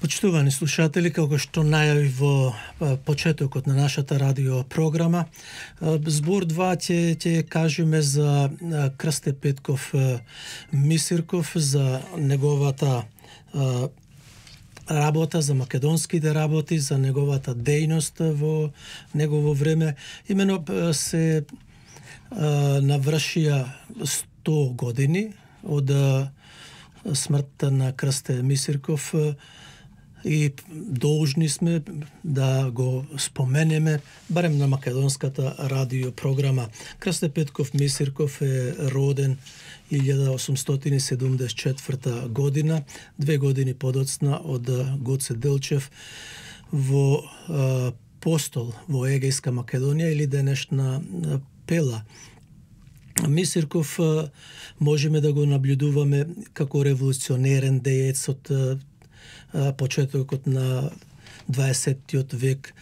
Почитувани слушатели, како што најави во почетокот на нашата радио програма, збор 2 ќе кажеме за Крсте Петков Мисирков, за неговата работа, за македонските работи, за неговата дејност во негово време. Имено се навршија 100 години од смртта на Крсте Мисирков и должни сме да го споменеме барем на македонската радиопрограма. Крсте Петков Мисирков е роден 1874 година, 2 години подоцна од Гоце Делчев во Постол, во Егејска Македонија или денешна Пела. Мисирков можеме да го наблюдуваме како револуционерен деец од почетокот на 20-тиот век.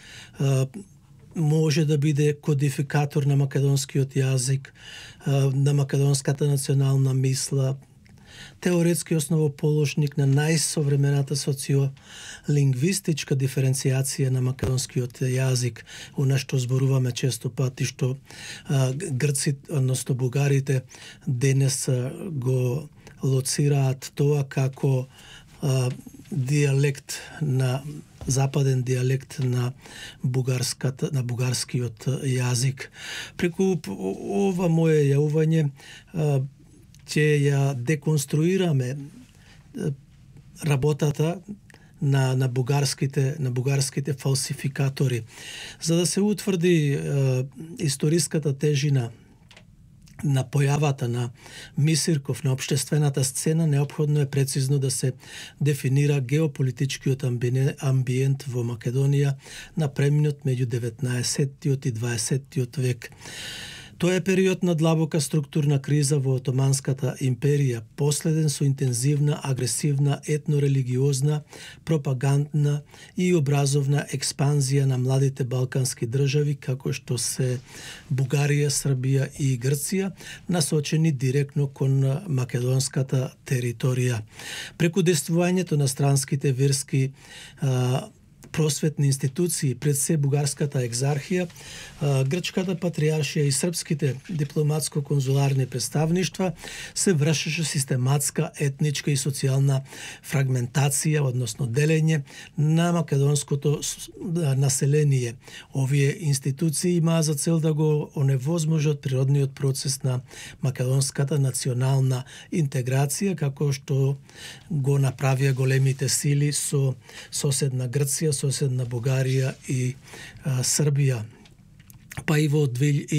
Може да биде кодификатор на македонскиот јазик, на македонската национална мисла, теоретски основоположник на најсовремената социолингвистичка диференцијација на македонскиот јазик, она што зборуваме често пати, што грците, односно бугарите, денес го лоцираат тоа како диалект на западен диалект на бугарскиот јазик. Преку ова моје јавување ќе ја деконструираме работата на бугарските фалсификатори, за да се утврди историската тежина на појавата на Мисирков на општествената сцена. Неопходно е прецизно да се дефинира геополитичкиот амбиент во Македонија на преминот меѓу 19-тиот и 20-тиот век. Тоа е период на длабока структурна криза во Отоманската империја, последен со интензивна, агресивна, етнорелигиозна, пропагандна и образовна експанзија на младите балкански држави, како што се Бугарија, Србија и Грција, насочени директно кон македонската територија. Преку действувањето на странските верски просветни институции, пред се бугарската екзархија, грчката патриаршија и српските дипломатско-конзуларни представништва, се вршеше систематска етничка и социјална фрагментација, односно делење на македонското население. Овие институции имаа за цел да го оневозможат природниот процес на македонската национална интеграција, како што го направија големите сили со соседна Грција, соседна Бугарија и Србија. Па и во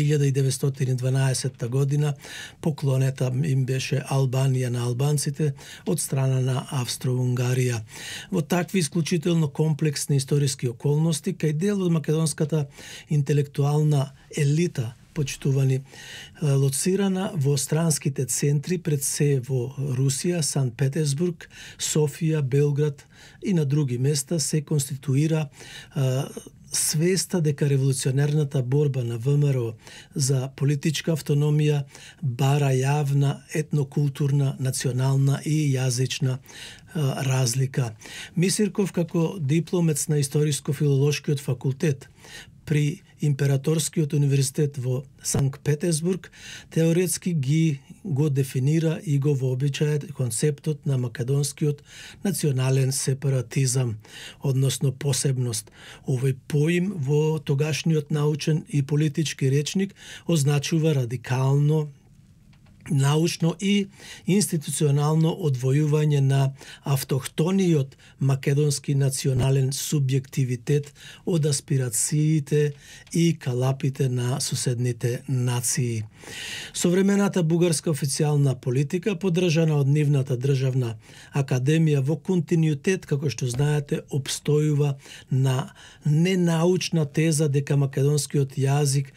1912 година поклонета им беше Албанија на албанците од страна на Австро-Унгарија. Во такви исклучително комплексни историски околности, кај дел од македонската интелектуална елита, почитувани, лоцирана во странските центри, пред се во Русија, Санкт Петерсбург, Софија, Белград и на други места, се конституира свеста дека револуционерната борба на ВМРО за политичка автономија бара јавна, етнокултурна, национална и јазична разлика. Мисирков, како дипломец на Историско-филолошкиот факултет при Императорскиот универзитет во Санкт Петерсбург, теоретски го дефинира и го вообичаje концептот на македонскиот национален сепаратизам, односно посебност. Овој поим во тогашниот научен и политички речник означува радикално, научно и институционално одвојување на автохтониот македонски национален субјективитет од аспирациите и калапите на соседните нации. Современата бугарска официјална политика, поддржана од нивната државна академија во континуитет, како што знаете, обстојува на ненаучна теза дека македонскиот јазик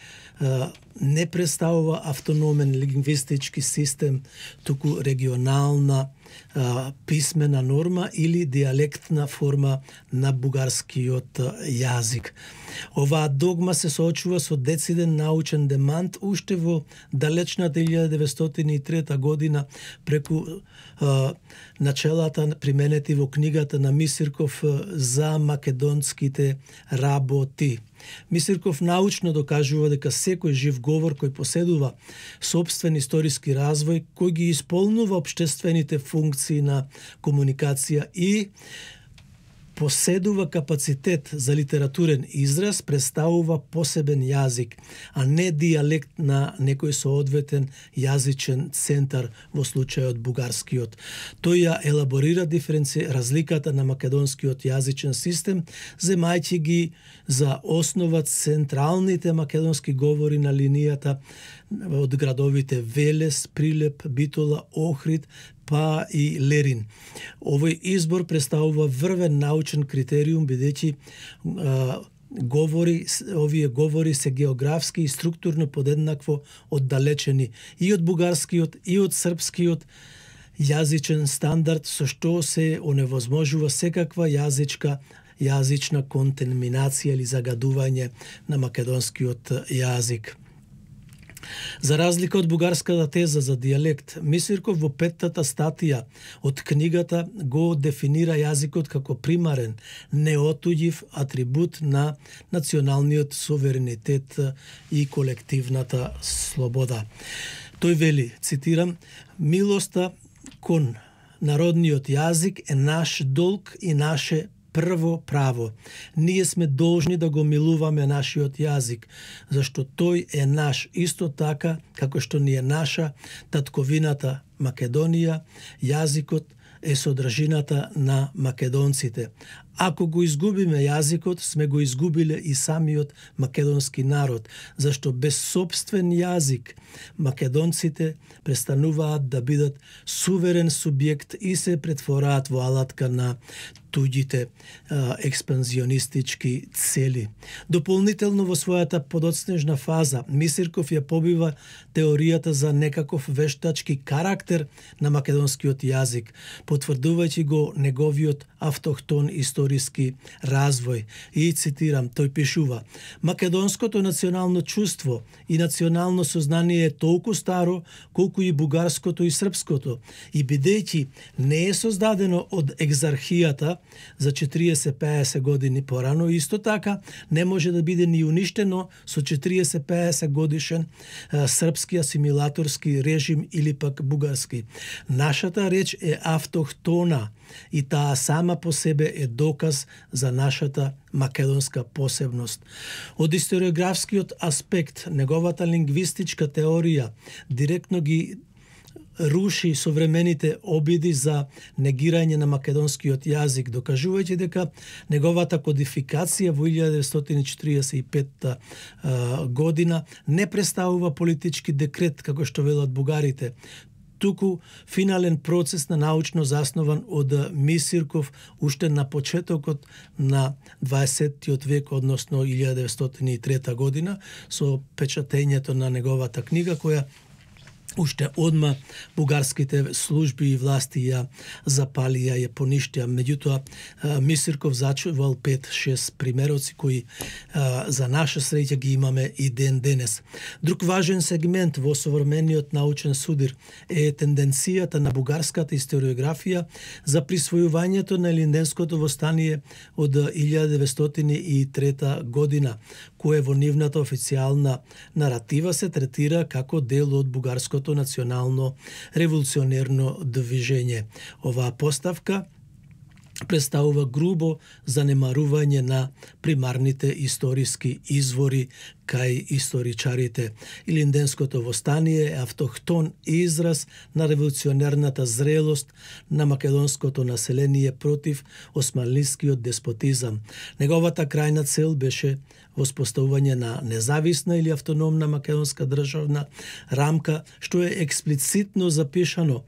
не представува автономен лингвистички систем, туку регионална писмена норма или диалектна форма на бугарскиот јазик. Оваа догма се соочува со дециден научен демант уште во далечната 1903 година преку начелата применети во книгата на Мисирков за македонските работи. Мисирков научно докажува дека секој жив говор кој поседува сопствен историски развој, кој ги исполнува општествените функции на комуникација и поседува капацитет за литературен израз, представува посебен јазик, а не диалект на некој соодветен јазичен центар, во случајот бугарскиот. Тој ја елаборира разликата на македонскиот јазичен систем, земајќи ги за основа централните македонски говори на линијата од градовите Велес, Прилеп, Битола, Охрид, па и Лерин. Овој избор представува врвен научен критериум, бидејќи овие говори се географски и структурно подеднакво оддалечени и од бугарскиот и од српскиот јазичен стандард, со што се оневозможува секаква јазична контаминација или загадување на македонскиот јазик. За разлика од бугарската теза за диалект, Мисирков во петтата статија од книгата го дефинира јазикот како примарен, неотуѓив атрибут на националниот суверенитет и колективната слобода. Тој вели, цитирам, "Милоста кон народниот јазик е наш долг и наше прво право. Ние сме должни да го милуваме нашиот јазик, зашто тој е наш исто така како што ни е наша татковината Македонија, јазикот е содржината на македонците. Ако го изгубиме јазикот, сме го изгубиле и самиот македонски народ, зашто без собствен јазик македонците престануваат да бидат суверен субјект и се претвораат во алатка на туѓите експанзионистички цели. Дополнително во својата подоцнежна фаза, Мисирков ја побива теоријата за некаков вештачки карактер на македонскиот јазик, потврдувајќи го неговиот автохтон историски развој. И цитирам, тој пишува: "Македонското национално чувство и национално сознание е толку старо колку и бугарското и српското, и бидејќи не е создадено од екзархијата за 40-50 години порано, исто така не може да биде ни уништено со 40-50 годишен српски асимилаторски режим или пак бугарски. Нашата реч е автохтона и таа сама по себе е доказ за нашата македонска посебност. Од историографскиот аспект, неговата лингвистичка теорија директно ги руши современите обиди за негирање на македонскиот јазик, докажувајќи дека неговата кодификација во 1945 година не представува политички декрет, како што велат бугарите, туку финален процес на научно заснован од Мисирков уште на почетокот на 20-тиот век, односно 1903 година, со печатењето на неговата книга, која уште одма бугарските служби и власти ја запалија, ја поништија. Меѓутоа, Мисирков зачувал 5-6 примероци кои за наша среќа ги имаме и ден денес. Друг важен сегмент во современиот научен судир е тенденцијата на бугарската историографија за присвојувањето на Илинденското востание од 1903 година, кое во нивната официјална наратива се третира како дел од бугарското национално револуционерно движење. Оваа поставка представува грубо занемарување на примарните историски извори кај историчарите. Илинденското востание е автохтон израз на револуционерната зрелост на македонското население против османлискиот деспотизам. Неговата крајна цел беше воспоставување на независна или автономна македонска државна рамка, што е експлицитно запишано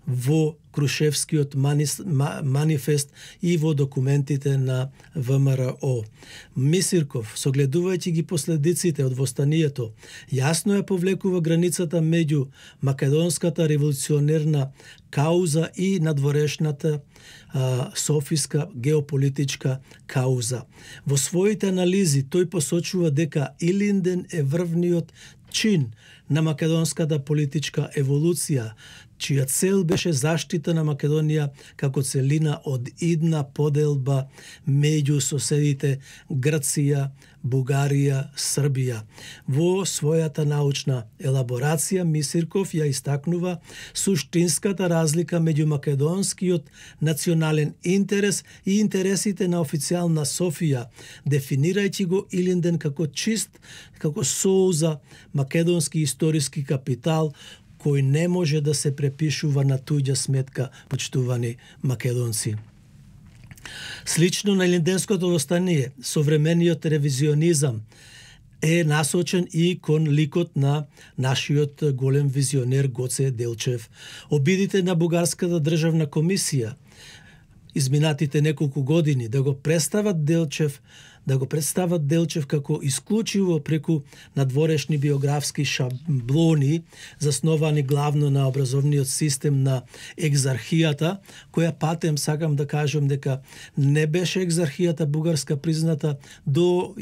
во Крушевскиот манифест и во документите на ВМРО. Мисирков, согледувајќи ги последиците од востанието, јасно ја повлекува границата меѓу македонската револуционерна кауза и надворешната софиска геополитичка кауза. Во своите анализи тој посочува дека Илинден е врвниот чин на македонската политичка еволуција, чија цел беше заштита на Македонија како целина од идна поделба меѓу соседите Грција, Бугарија, Србија. Во својата научна елаборација Мисирков ја истакнува суштинската разлика меѓу македонскиот национален интерес и интересите на официјална Софија, дефинирајќи го Илинден како чист, како соуза македонски историски капитал кој не може да се препишува на туѓа сметка, почитувани македонци. Слично на Илинденското востание, современиот ревизионизам е насочен и кон ликот на нашиот голем визионер Гоце Делчев. Обидите на Бугарската државна комисија изминатите неколку години да го представат Делчев како исклучиво преку надворешни биографски шаблони, засновани главно на образовниот систем на екзархијата, која патем сакам да кажам дека не беше екзархијата бугарска призната до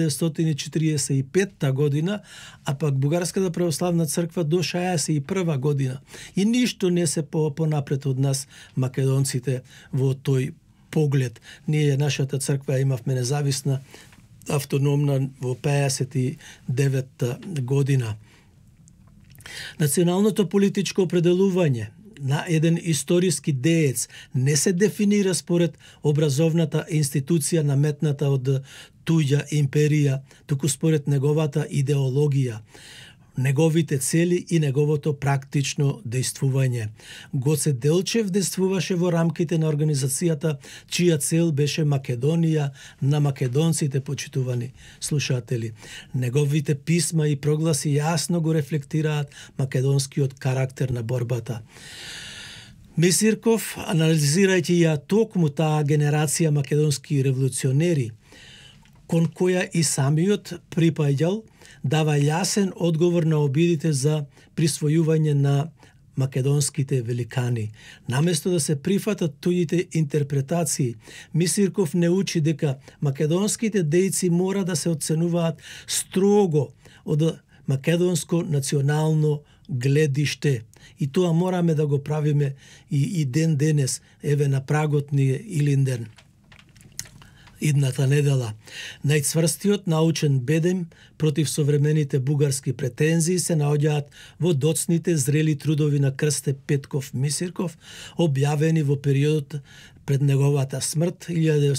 1945 година, а пак Бугарската православна црква до 61 година. И ништо не се понапред од нас македонците во тој поглед. Ние, нашата црква, имавме независна, автономна во 59 година. Националното политичко определување на еден историски деец не се дефинира според образовната институција наметната од туѓа империја, туку според неговата идеологија, неговите цели и неговото практично дејствување. Гоце Делчев дејствуваше во рамките на организацијата чија цел беше Македонија на македонците, почитувани слушатели. Неговите писма и прогласи јасно го рефлектираат македонскиот карактер на борбата. Мисирков, анализирајќи ја токму таа генерација македонски револуционери, кон која и самиот припаѓал, дава јасен одговор на обидите за присвојување на македонските великани. Наместо да се прифатат туѓите интерпретации, Мисирков не учи дека македонските дејци мора да се оценуваат строго од македонско национално гледиште. И тоа мораме да го правиме и ден денес, еве на прагот ни е Илинден. Идната недела. Најцврстиот научен бедем против современите бугарски претензии се наоѓаат во доцните зрели трудови на Крсте Петков Мисирков, објавени во периодот пред неговата смрт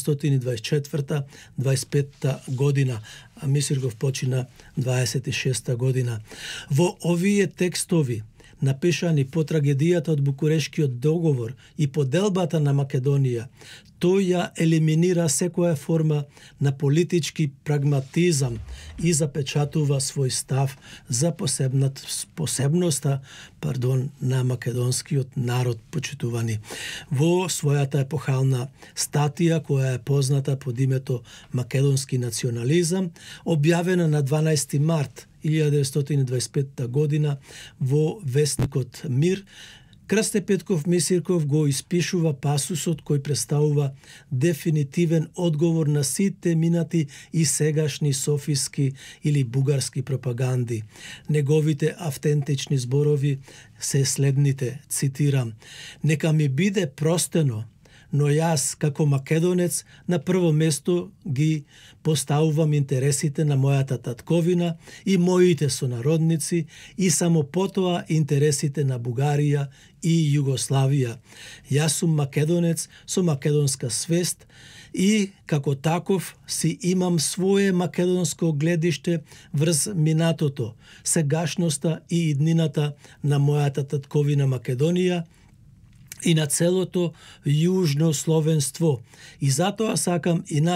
1924-25 година. А Мисирков почина 26 година. Во овие текстови, напишани по трагедијата од Букурешкиот договор и поделбата на Македонија, тој ја елиминира секоја форма на политички прагматизам и запечатува свој став за посебноста на македонскиот народ, почитувани. Во својата епохална статија, која е позната под името Македонски национализам, објавена на 12 март 1925 година во вестникот Мир, Крсте Петков Мисирков го испишува пасусот кој представува дефинитивен одговор на сите минати и сегашни софиски или бугарски пропаганди. Неговите автентични зборови се следните, цитирам: "Нека ми биде простено, но јас, како македонец, на прво место ги поставувам интересите на мојата татковина и моите сонародници и само потоа интересите на Бугарија и Југославија. Јас сум македонец со македонска свест и, како таков, си имам свое македонско гледиште врз минатото, сегашноста и иднината на мојата татковина Македонија и на целото јужно словенство. И затоа сакам и нас,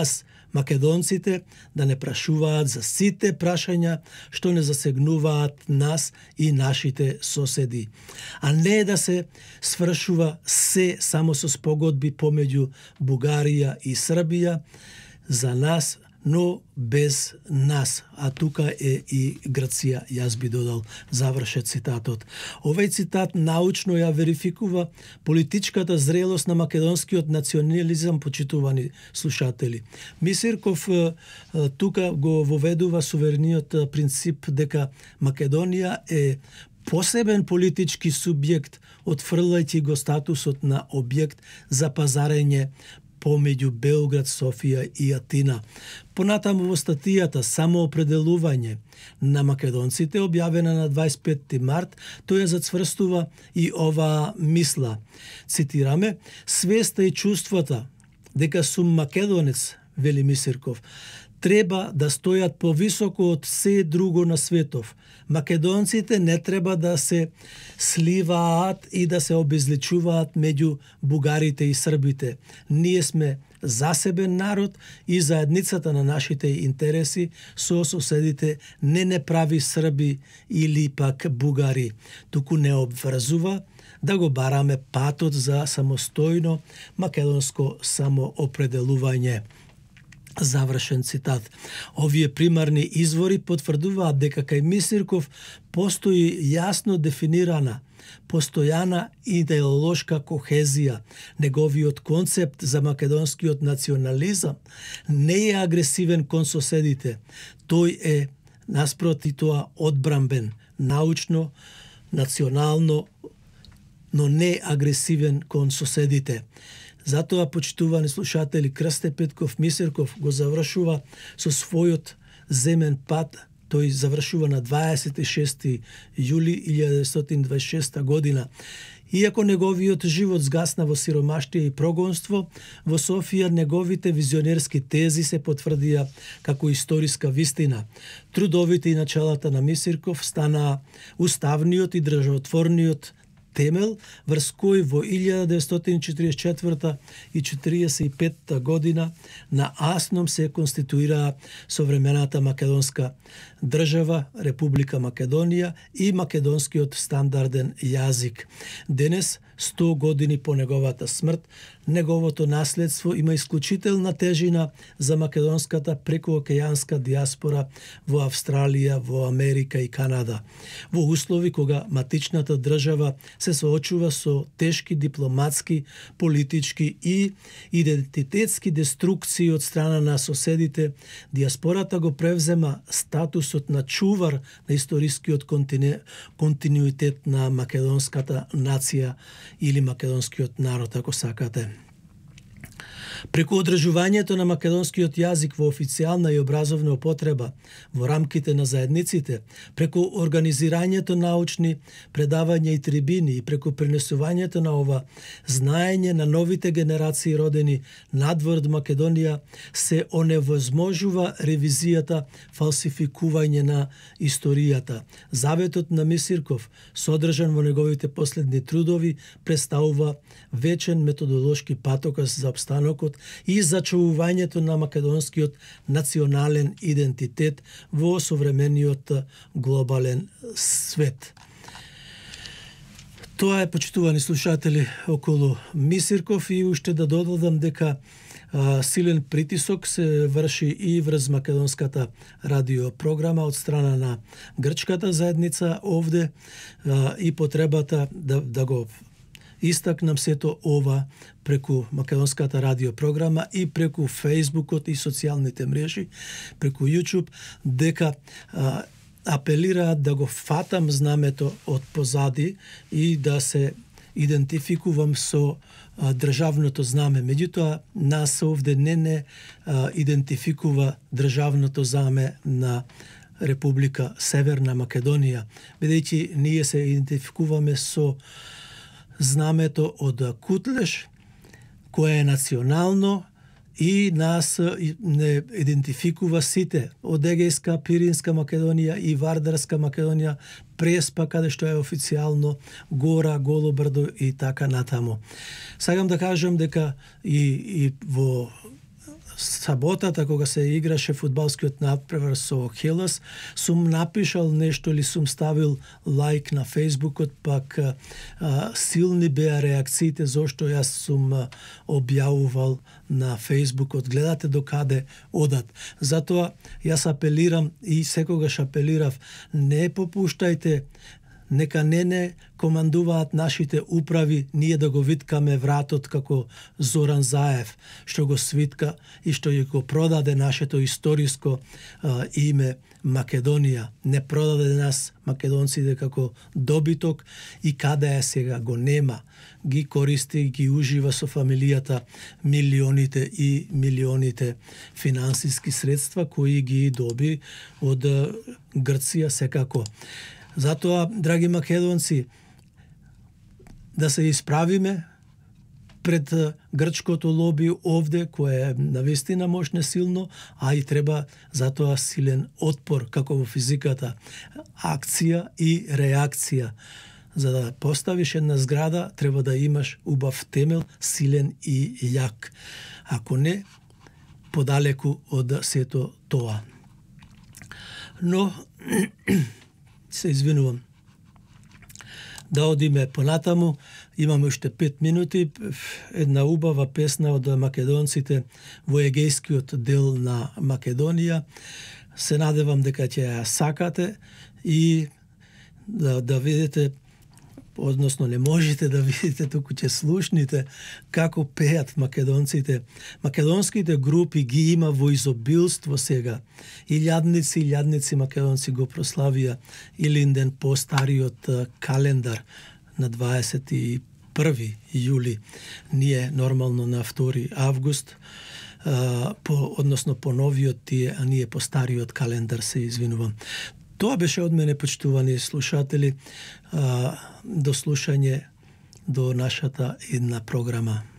македонците да не прашуваат за сите прашања што не засегнуваат нас и нашите соседи. А не да се свршува се само со спогодби помеѓу Бугарија и Србија за нас, но без нас. А тука е и Грција, јас би додал, завршет цитатот. Овој цитат научно ја верификува политичката зрелост на македонскиот национализам, почитувани слушатели. Мисирков тука го воведува суверениот принцип дека Македонија е посебен политички субјект, отфрлајќи го статусот на објект за пазарење помеѓу Белград, Софија и Атина. Понатаму во статијата "Самоопределување на македонците", објавена на 25 март, тој зацврстува и оваа мисла. Цитираме: "Свеста и чувствата дека сум македонец", вели Мисирков, "треба да стојат повисоко од се друго на светов. Македонците не треба да се сливаат и да се обезличуваат меѓу бугарите и србите. Ние сме засебен народ и заедницата на нашите интереси со соседите не прави Срби или пак бугари, туку не обврзува да го бараме патот за самостојно македонско самоопределување." Завршен цитат. Овие примарни извори потврдуваат дека кај Мисирков постои јасно дефинирана, постојана идеолошка кохезија. Неговиот концепт за македонскиот национализам не е агресивен кон соседите. Тој е, наспроти тоа, одбрамбен, научно, национално, но не агресивен кон соседите. Затоа, почитувани слушатели, Крсте Петков Мисирков го завршува со својот земен пат. Тој завршува на 26. јули 1926 година. Иако неговиот живот згасна во сиромаштие и прогонство, во Софија неговите визионерски тези се потврдија како историска вистина. Трудовите и началата на Мисирков станаа уставниот и државотворниот темел врз кој во 1944 и 1945 година на Асном се конституираа современата македонска држава, Република Македонија и македонскиот стандарден јазик. Денес, 100 години по неговата смрт, неговото наследство има исклучителна тежина за македонската прекуокеанска диаспора во Австралија, во Америка и Канада. Во услови кога матичната држава се соочува со тешки дипломатски, политички и идентитетски деструкции од страна на соседите, диаспората го превзема статусот на чувар на историскиот континуитет на македонската нација или македонскиот народ, ако сакате. Преку одржувањето на македонскиот јазик во официјална и образовна употреба во рамките на заедниците, преку организирањето научни предавања и трибини и преку пренесувањето на ова знаење на новите генерации родени надвор од Македонија, се оневозможува ревизијата, фалсификување на историјата. Заветот на Мисирков, содржан во неговите последни трудови, представува вечен методолошки патоказ за обстанокот и зачувувањето на македонскиот национален идентитет во современиот глобален свет. Тоа е, почитувани слушатели, околу Мисирков, и уште да додадам дека силен притисок се врши и врз македонската радиопрограма од страна на грчката заедница овде и потребата да го истакнам сето ова преку македонската радиопрограма и преку Фејсбукот и социјалните мрежи, преку YouTube, дека апелираат да го фатам знамето од позади и да се идентификувам со државното знаме. Меѓутоа, нас овде не идентификува државното знаме на Република Северна Македонија, бидејќи ние се идентификуваме со знамето од Кутлеш, кое е национално и нас не идентификува сите од Егејска, Пиринска Македонија и Вардарска Македонија, Преспа, каде што е официјално, Гора, Голобрдо и така натаму. Сакам да кажам дека и во саботата кога се играше фудбалскиот натпревар со Хелас, сум напишал нешто или сум ставил лайк на Фейсбукот, пак силни беа реакциите зошто јас сум објавувал на Фейсбукот. Гледате докаде одат. Затоа јас апелирам и секогаш апелирав, не попуштајте, нека не командуваат нашите управи, ние да го виткаме вратот како Зоран Заев, што го свитка и што ја го продаде нашето историско име Македонија. Не продаде нас македонците како добиток и каде е сега го нема. Ги користи, ги ужива со фамилијата милионите и милионите финансиски средства кои ги доби од Грција секако. Затоа, драги македонци, да се исправиме пред грчкото лоби овде, кое е навистина мощне силно, а и треба затоа силен отпор, како во физиката, акција и реакција. За да поставиш една зграда, треба да имаш убав темел, силен и јак. Ако не, подалеку од сето тоа. Но се извинувам. Да одиме понатаму, имаме уште 5 минути, една убава песна од македонците во егејскиот дел на Македонија. Се надевам дека ќе ја сакате и да видите, односно не можете да видите, туку ќе слушните како пеат македонците. Македонските групи ги има во изобилство сега. Илјадници македонци го прославија Илинден по стариот календар на 21 јули. Ние нормално на 2 август, односно по новиот тие, а ние по стариот календар, се извинувам. Тоа беше од мене, почитувани слушатели, до слушање до нашата една програма.